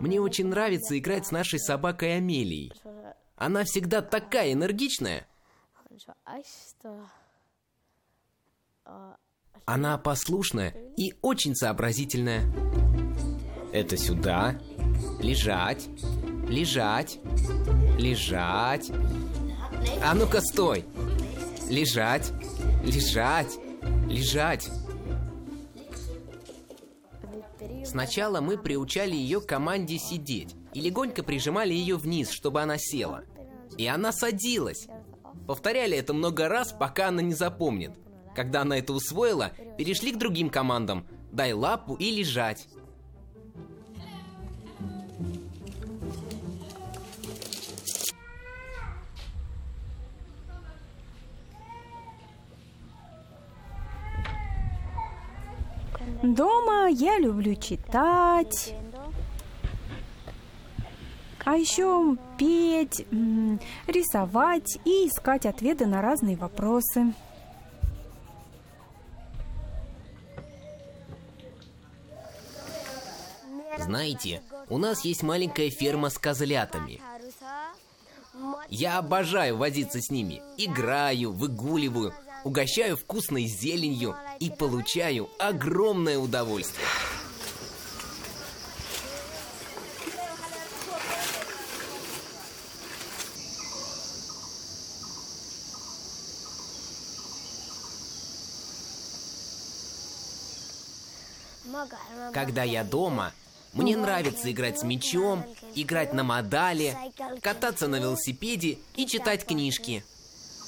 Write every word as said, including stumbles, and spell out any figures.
Мне очень нравится играть с нашей собакой Амелией. Она всегда такая энергичная. Она послушная и очень сообразительная. Это сюда. Лежать. Лежать. Лежать. А ну-ка, стой. Лежать. Лежать. Лежать. Сначала мы приучали ее к команде сидеть и легонько прижимали ее вниз, чтобы она села. И она садилась. Повторяли это много раз, пока она не запомнит. Когда она это усвоила, перешли к другим командам. Дай лапу и лежать. Дома я люблю читать, а еще петь, рисовать и искать ответы на разные вопросы. Знаете, у нас есть маленькая ферма с козлятами. Я обожаю возиться с ними. Играю, выгуливаю, угощаю вкусной зеленью и получаю огромное удовольствие. Когда я дома, мне нравится играть с мячом, играть на модале, кататься на велосипеде и читать книжки.